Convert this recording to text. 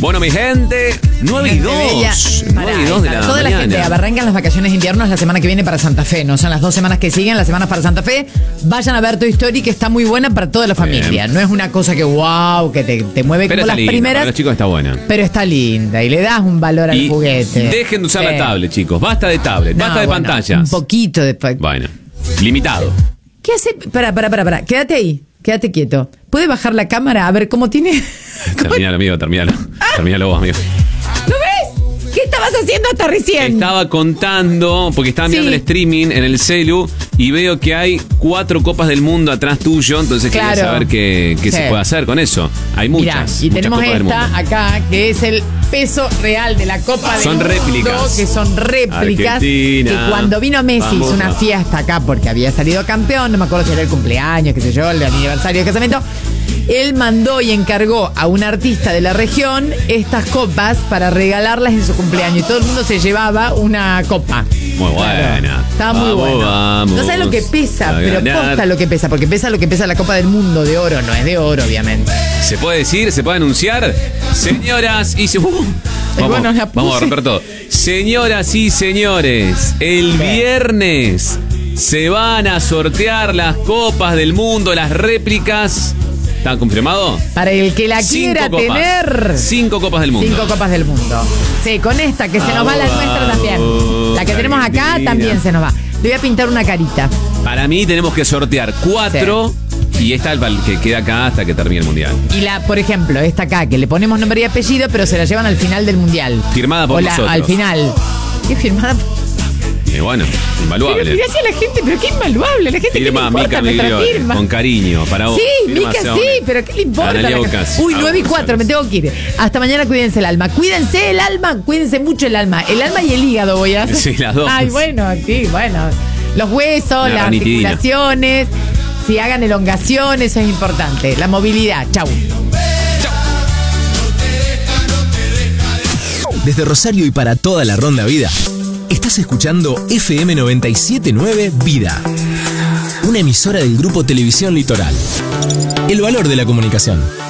Bueno, mi gente, 9 y 2. 9 y 2 de la toda mañana. la gente arrancan las vacaciones de invierno la semana que viene para Santa Fe. No son las 2 semanas que siguen, las semanas para Santa Fe. Vayan a ver Toy Story, que está muy buena para toda la familia. Bien. No es una cosa que wow, que te mueve Pero como está las linda, primeras. para los chicos está buena. Pero está linda y le das un valor al Y juguete. dejen de usar la Sí. tablet, chicos. Basta de tablet, No, basta de bueno, pantallas. Un poquito de. Bueno, limitado. ¿Qué hace? Para. Quédate ahí. Quédate quieto. ¿Puede bajar la cámara a ver cómo tiene? Terminalo, amigo, terminalo. Terminalo vos, amigo. ¿Lo ves? ¿Qué estabas haciendo hasta recién? Estaba contando, porque estaba mirando Sí. el streaming en el celu y veo que hay 4 copas del mundo atrás tuyo, entonces quería Claro. saber qué Sí. se puede hacer con eso. Hay Mirá, muchas. y muchas tenemos copas del esta mundo. acá, que es el peso real de la Copa del Son Mundo. réplicas. Que son réplicas. Argentina, Que cuando vino Messi hizo famosa. una fiesta acá porque había salido campeón, no me acuerdo si era el cumpleaños, qué sé yo, el aniversario de casamiento. Él mandó y encargó a un artista de la región estas copas para regalarlas en su cumpleaños. Y todo el mundo se llevaba una copa. Muy buena. Estaba muy Vamos, bueno. vamos No sabes lo que pesa, a pero ganar. posta lo que pesa, porque pesa lo que pesa la Copa del Mundo de oro, no es de oro, obviamente. ¿Se puede decir? ¿Se puede anunciar? Señoras y vamos, bueno, la vamos a puse. romper todo. Señoras y señores, el viernes se van a sortear las copas del mundo, las réplicas. ¿Está confirmado? Para el que la quiera 5 copas. tener. 5 copas del mundo. 5 copas del mundo. Sí, con esta, que se nos va la nuestra también. La que tenemos acá Argentina. también se nos va. Le voy a pintar una carita. Para mí tenemos que sortear 4 y esta es el que queda acá hasta que termine el mundial. Y la, por ejemplo, esta acá, que le ponemos nombre y apellido, pero se la llevan al final del mundial. Firmada por O nosotros. al final. ¿Qué firmada? Bueno, Pero invaluable. mirá hacia la gente, pero qué invaluable. La gente que le Firma importa Mica nuestra Migliore, firma. con cariño, para vos. Sí, Firma Mica, Seone. sí, pero ¿qué le importa? Analia la Bocas. Uy, Ah, 9 y 4, me tengo que ir. Hasta mañana, cuídense el alma. Cuídense el alma, cuídense mucho el alma. El alma y el hígado voy a hacer. Sí, las dos. Ay, bueno, sí, bueno. Los huesos, las ranitidina. articulaciones. Si hagan elongación, eso es importante. La movilidad. Chau. Desde Rosario y para toda la Ronda Vida, estás escuchando FM 97.9 Vida, una emisora del Grupo Televisión Litoral. El valor de la comunicación.